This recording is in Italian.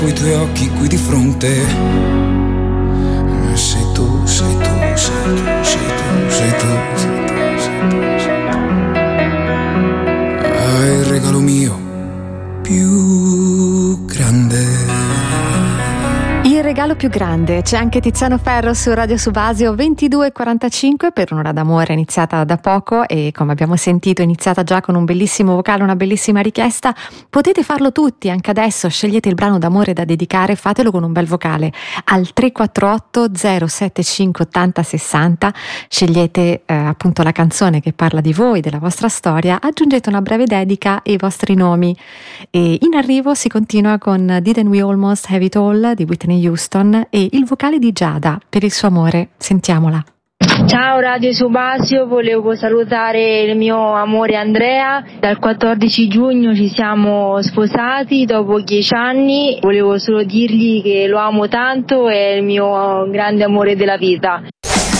Coi tuoi occhi qui di fronte, sei tu, sei tu, sei tu, sei tu, sei tu, sei tu, sei tu, sei tu. Hai il regalo mio più grande. Il regalo più grande, c'è anche Tiziano Ferro su Radio Subasio 22:45 per un'ora d'amore iniziata da poco e come abbiamo sentito iniziata già con un bellissimo vocale, una bellissima richiesta. Potete farlo tutti anche adesso, scegliete il brano d'amore da dedicare, fatelo con un bel vocale al 348 075 80 60, scegliete appunto la canzone che parla di voi, della vostra storia, aggiungete una breve dedica e i vostri nomi e in arrivo si continua con Didn't We Almost Have It All di Whitney Houston e il vocale di Giada per il suo amore. Sentiamola. Ciao Radio Subasio, volevo salutare il mio amore Andrea. Dal 14 giugno ci siamo sposati dopo 10 anni. Volevo solo dirgli che lo amo tanto, è il mio grande amore della vita.